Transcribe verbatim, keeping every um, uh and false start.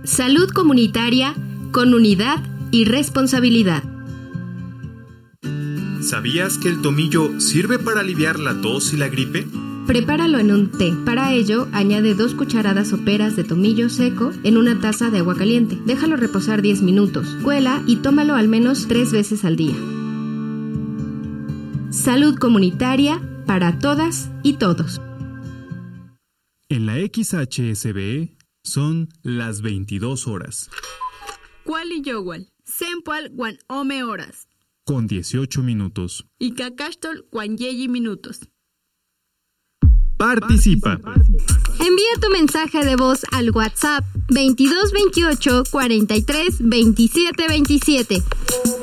Salud comunitaria con unidad y responsabilidad. ¿Sabías que el tomillo sirve para aliviar la tos y la gripe? Prepáralo en un té. Para ello, añade dos cucharadas soperas de tomillo seco en una taza de agua caliente. Déjalo reposar diez minutos. Cuela y tómalo al menos tres veces al día. Salud comunitaria para todas y todos. En la X H S B E son las veintidós horas. Cuali yowal, sempual guan ome horas. Con dieciocho minutos. Y cacastol guan yeyi minutos. Participa. Envía tu mensaje de voz al WhatsApp veintidós veintiocho cuarenta y tres veintisiete veintisiete.